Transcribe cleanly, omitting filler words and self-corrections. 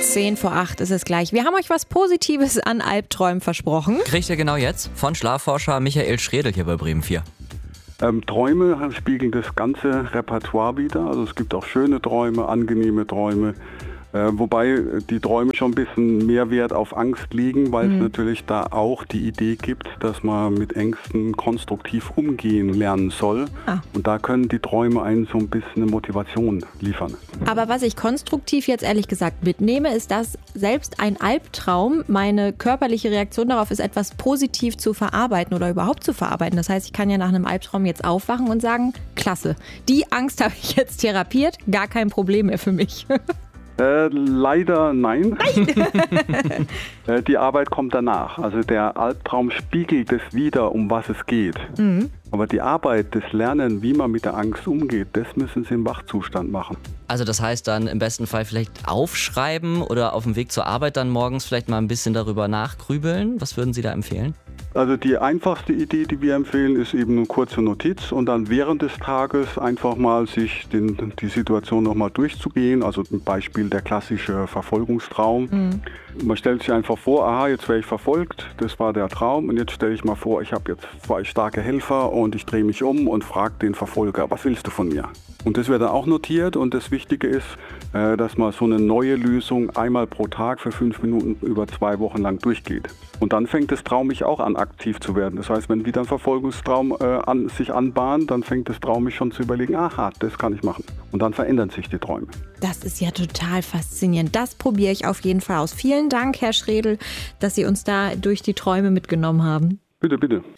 7:10 ist es gleich. Wir haben euch was Positives an Albträumen versprochen. Kriegt ihr genau jetzt von Schlafforscher Michael Schredl hier bei Bremen 4. Träume spiegeln das ganze Repertoire wider. Also es gibt auch schöne Träume, angenehme Träume. Wobei die Träume schon ein bisschen mehr Wert auf Angst liegen, weil es natürlich da auch die Idee gibt, dass man mit Ängsten konstruktiv umgehen lernen soll. Und da können die Träume einen so ein bisschen eine Motivation liefern. Aber was ich konstruktiv jetzt ehrlich gesagt mitnehme, ist, dass selbst ein Albtraum, meine körperliche Reaktion darauf ist, etwas positiv zu verarbeiten oder überhaupt zu verarbeiten. Das heißt, ich kann ja nach einem Albtraum jetzt aufwachen und sagen, klasse, die Angst habe ich jetzt therapiert, gar kein Problem mehr für mich. Leider nein. Die Arbeit kommt danach. Also der Albtraum spiegelt es wider, um was es geht. Aber die Arbeit, das Lernen, wie man mit der Angst umgeht, das müssen Sie im Wachzustand machen. Also das heißt dann im besten Fall vielleicht aufschreiben oder auf dem Weg zur Arbeit dann morgens vielleicht mal ein bisschen darüber nachgrübeln. Was würden Sie da empfehlen? Also die einfachste Idee, die wir empfehlen, ist eben eine kurze Notiz und dann während des Tages einfach mal sich die Situation nochmal durchzugehen. Also zum Beispiel der klassische Verfolgungstraum. Man stellt sich einfach vor, aha, jetzt werde ich verfolgt, das war der Traum und jetzt stelle ich mal vor, ich habe jetzt 2 starke Helfer und ich drehe mich um und frage den Verfolger, was willst du von mir? Und das wird dann auch notiert und das Wichtige ist, dass man so eine neue Lösung einmal pro Tag für 5 Minuten über 2 Wochen lang durchgeht. Und dann fängt das Traumich auch an, aktiv zu werden. Das heißt, wenn wieder ein Verfolgungstraum sich anbahnt, dann fängt das Traumich schon zu überlegen, aha, das kann ich machen. Und dann verändern sich die Träume. Das ist ja total faszinierend. Das probiere ich auf jeden Fall aus. Vielen Dank, Herr Schredl, dass Sie uns da durch die Träume mitgenommen haben. Bitte, bitte.